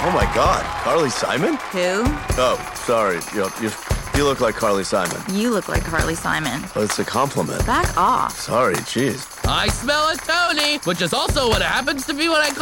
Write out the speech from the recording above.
Oh my God, Carly Simon? Who? Oh, sorry. You look like Carly Simon. You look like Carly Simon. Well, it's a compliment. Back off. Sorry, jeez. I smell a Tony, which is also what happens to be when I